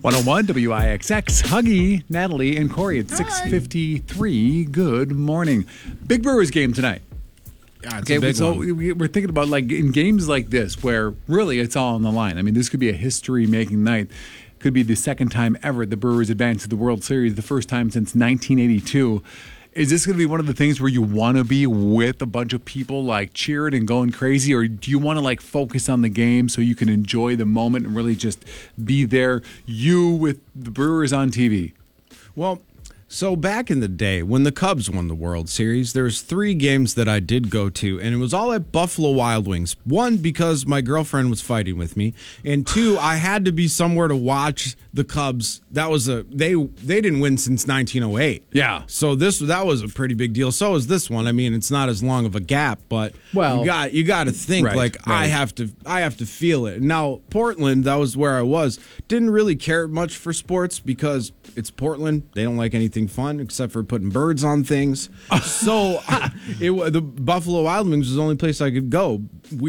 101 WIXX. Huggy, Natalie, and Corey at 6:53. Good morning. Big Brewers game tonight. Yeah, it's a big one. We're thinking about like in games like this where really it's all on the line. I mean, this could be a history-making night. Could be the second time ever the Brewers advanced to the World Series, the first time since 1982. Is this going to be one of the things where you want to be with a bunch of people like cheering and going crazy, or do you want to like focus on the game so you can enjoy the moment and really just be there, you with the Brewers on TV? Well, so back in the day when the Cubs won the World Series, there's 3 games that I did go to, and it was all at Buffalo Wild Wings. 1, because my girlfriend was fighting with me, and 2, I had to be somewhere to watch the Cubs. That was they didn't win since 1908. Yeah. So that was a pretty big deal. So is this one. I mean, it's not as long of a gap, but you got to think right. I have to feel it. Now, Portland, that was where I was. Didn't really care much for sports because it's Portland. They don't like anything fun except for putting birds on things. So the Buffalo Wild Wings was the only place I could go.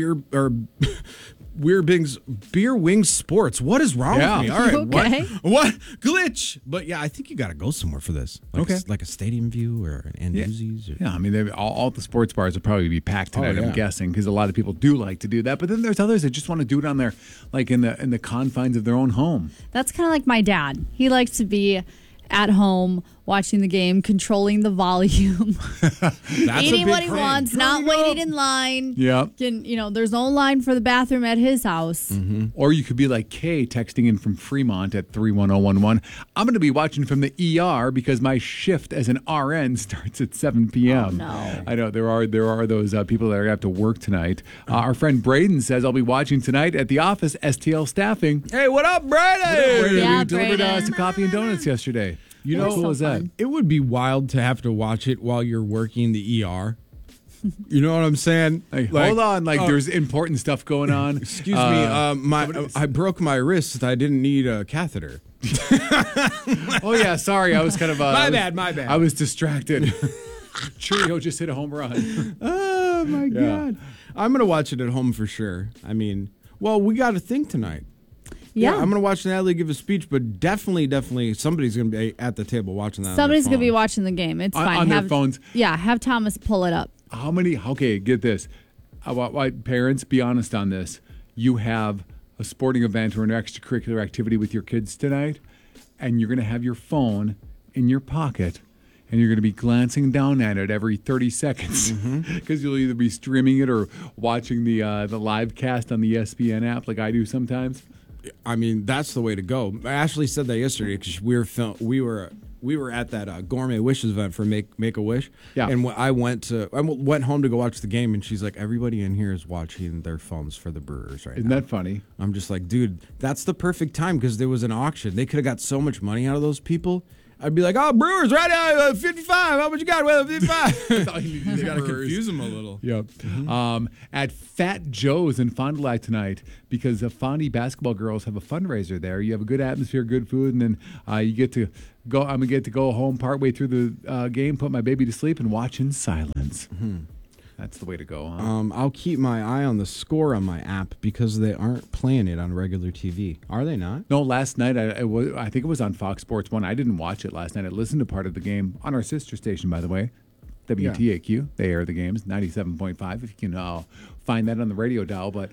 Beer Wings Sports. What is wrong with me? All right, okay? What glitch? But yeah, I think you got to go somewhere for this. Like a Stadium View or an Anduzzi's. Yeah, I mean, all the sports bars will probably be packed tonight. Oh, yeah. I'm guessing because a lot of people do like to do that. But then there's others that just want to do it on their like in the confines of their own home. That's kind of like my dad. He likes to be at home watching the game, controlling the volume, eating what he wants, not waiting in line. Yeah. There's no line for the bathroom at his house. Mm-hmm. Or you could be like Kay texting in from Fremont at 31011. I'm going to be watching from the ER because my shift as an RN starts at 7 p.m. Oh, no. I know there are those people that are going to have to work tonight. Our friend Braden says, I'll be watching tonight at the office, STL Staffing. Hey, what up, Brady? Yeah, you delivered Braden. some coffee and donuts yesterday. How cool is that? It would be wild to have to watch it while you're working the ER. You know what I'm saying? Hold on, there's important stuff going on. Excuse me, I broke my wrist. I didn't need a catheter. Oh yeah, sorry. I was kind of my bad. I was distracted. Churio just hit a home run. Oh my God! I'm gonna watch it at home for sure. I mean, we got to think tonight. Yeah, I'm going to watch Natalie give a speech, but definitely somebody's going to be at the table watching that. Somebody's going to be watching the game. It's fine. On their phones. Yeah, have Thomas pull it up. How many? Okay, get this. Parents, be honest on this. You have a sporting event or an extracurricular activity with your kids tonight, and you're going to have your phone in your pocket, and you're going to be glancing down at it every 30 seconds because you'll either be streaming it or watching the live cast on the ESPN app like I do sometimes. I mean, that's the way to go. Ashley said that yesterday because we were at that Gourmet Wishes event for Make a Wish. Yeah. And I went home to go watch the game, and she's like, everybody in here is watching their phones for the Brewers right now. Isn't that funny? I'm just like, dude, that's the perfect time because there was an auction. They could have got so much money out of those people. I'd be like, oh, Brewers, right now, 55. How much you got? Well, 55. You got to confuse them a little. Yep. At Fat Joe's in Fond du Lac tonight, because the Fondy basketball girls have a fundraiser there. You have a good atmosphere, good food, and then you get to go. I'm gonna get to go home partway through the game, put my baby to sleep, and watch in silence. Mm-hmm. That's the way to go, huh? I'll keep my eye on the score on my app because they aren't playing it on regular TV. Are they not? No, last night I think it was on Fox Sports 1. I didn't watch it last night. I listened to part of the game on our sister station, by the way, WTAQ. Yeah. They air the games, 97.5, if you can find that on the radio dial. But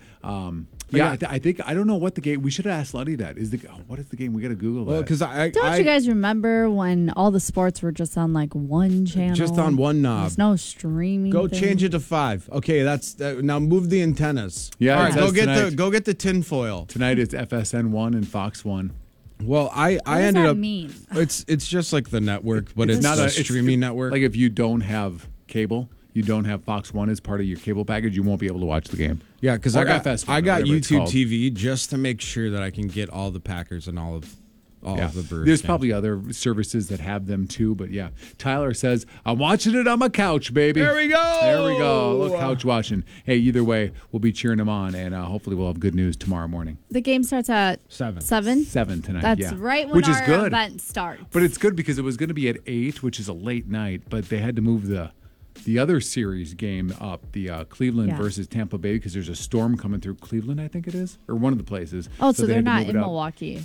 I think I don't know what the game. We should have asked Luddy that. What is the game? We got to Google that. Well, because don't you guys remember when all the sports were just on like one channel? Just on one knob. There's no streaming. Go change it to 5. Okay, that's now move the antennas. Yeah, all right, go get the tinfoil. Tonight it's FSN 1 and Fox 1. Well, I ended does that up. mean? It's just like the network, but it's not a streaming network. Like if you don't have cable. You don't have Fox 1 as part of your cable package, you won't be able to watch the game. Yeah, because I got YouTube TV TV just to make sure that I can get all the Packers and all of the Brewers. There's probably other services that have them too, but yeah. Tyler says, I'm watching it on my couch, baby. There we go. There we go. Look, couch watching. Hey, either way, we'll be cheering them on, and hopefully we'll have good news tomorrow morning. The game starts at 7. 7 tonight, That's right when our event starts. But it's good because it was going to be at 8, which is a late night, but they had to move the other series game up, the Cleveland versus Tampa Bay, because there's a storm coming through Cleveland, I think it is, or one of the places. Oh, so they're not in Milwaukee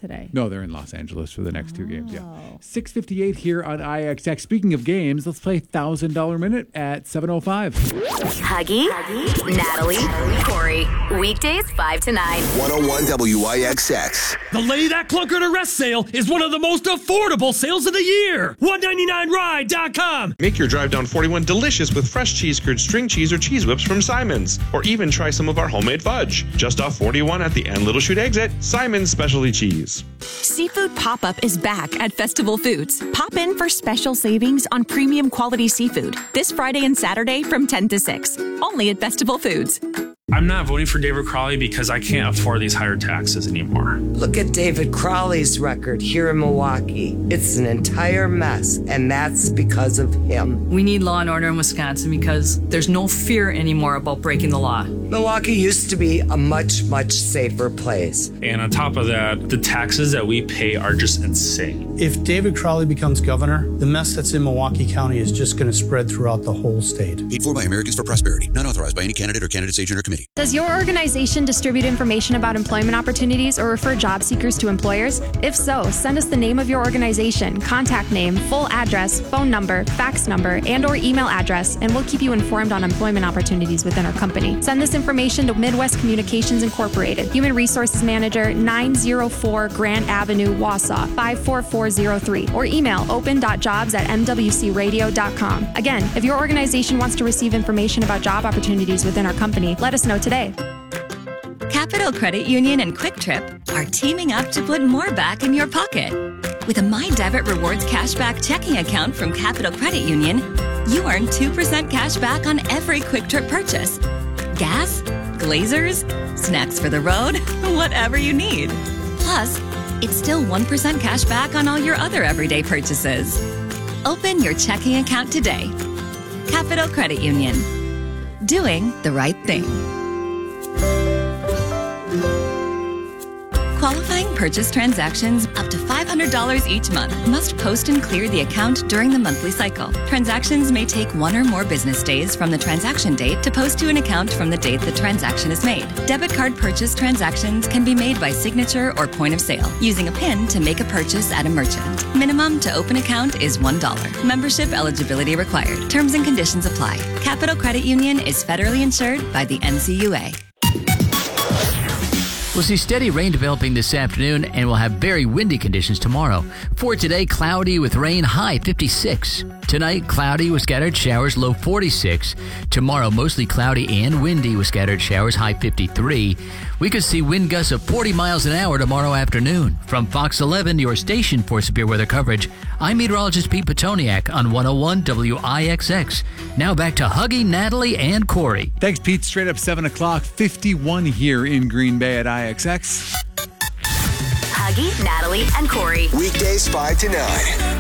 today? No, they're in Los Angeles for the next two games. Yeah, 6:58 here on IXX. Speaking of games, let's play $1,000 Minute at 7:05. Huggy, Natalie, Corey. Weekdays 5 to 9. 101 WIXX. The Lay That Clunker to Rest sale is one of the most affordable sales of the year. $199ride.com. Make your drive down 41 delicious with fresh cheese curd, string cheese, or cheese whips from Simon's. Or even try some of our homemade fudge. Just off 41 at the end Little Chute exit, Simon's Specialty Cheese. Seafood Pop-Up is back at Festival Foods. Pop in for special savings on premium quality seafood this Friday and Saturday from 10 to 6. Only at Festival Foods. I'm not voting for David Crowley because I can't afford these higher taxes anymore. Look at David Crowley's record here in Milwaukee. It's an entire mess, and that's because of him. We need law and order in Wisconsin because there's no fear anymore about breaking the law. Milwaukee used to be a much, much safer place. And on top of that, the taxes that we pay are just insane. If David Crowley becomes governor, the mess that's in Milwaukee County is just going to spread throughout the whole state. Paid for by Americans for Prosperity. Not authorized by any candidate or candidate's agent or committee. Does your organization distribute information about employment opportunities or refer job seekers to employers? If so, send us the name of your organization, contact name, full address, phone number, fax number, and/or email address, and we'll keep you informed on employment opportunities within our company. Send this information to Midwest Communications Incorporated, Human Resources Manager, 904 Grant Avenue, Wausau, 54403, or email open.jobs@mwcradio.com. Again, if your organization wants to receive information about job opportunities within our company, let us know today. Capital Credit Union and Quick Trip are teaming up to put more back in your pocket. With a My Debit Rewards cashback checking account from Capital Credit Union, you earn 2% cash back on every Quick Trip purchase. Gas, Glazers, snacks for the road, whatever you need. Plus, it's still 1% cash back on all your other everyday purchases. Open your checking account today. Capital Credit Union. Doing the right thing. Qualifying purchase transactions up to $500 each month must post and clear the account during the monthly cycle. Transactions may take 1 or more business days from the transaction date to post to an account from the date the transaction is made. Debit card purchase transactions can be made by signature or point of sale, using a PIN to make a purchase at a merchant. Minimum to open account is $1. Membership eligibility required. Terms and conditions apply. Capital Credit Union is federally insured by the NCUA. We'll see steady rain developing this afternoon, and we'll have very windy conditions tomorrow. For today, cloudy with rain, high 56. Tonight, cloudy with scattered showers, low 46. Tomorrow, mostly cloudy and windy with scattered showers, high 53. We could see wind gusts of 40 miles an hour tomorrow afternoon. From Fox 11, your station for severe weather coverage, I'm meteorologist Pete Petoniak on 101 WIXX. Now back to Huggy, Natalie, and Corey. Thanks, Pete. Straight up 7 o'clock, 51 here in Green Bay at IXX. Huggy, Natalie, and Corey. Weekdays 5 to 9.